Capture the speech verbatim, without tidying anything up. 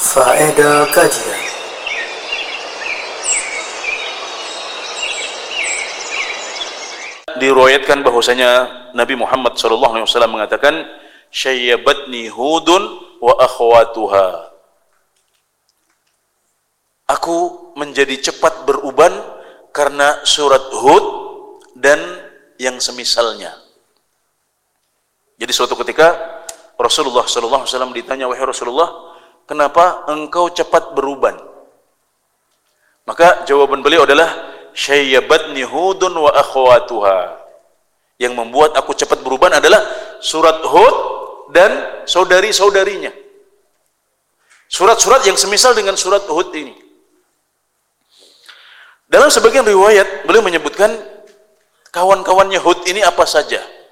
Faedah kajian. Diriwayatkan bahwasanya Nabi Muhammad shallallahu alaihi wasallam mengatakan, "Syayyabatni Hudun wa akhwatuha." Aku menjadi cepat beruban karena surat Hud dan yang semisalnya. Jadi suatu ketika Rasulullah shallallahu alaihi wasallam ditanya, "Wahai Rasulullah, kenapa engkau cepat beruban?" Maka jawaban beliau adalah, "Syayyabatni Hudun wa akhwatuha." Yang membuat aku cepat beruban adalah surat Hud dan saudari-saudarinya. Surat-surat yang semisal dengan surat Hud ini. Dalam sebagian riwayat beliau menyebutkan kawan-kawannya Hud ini apa saja.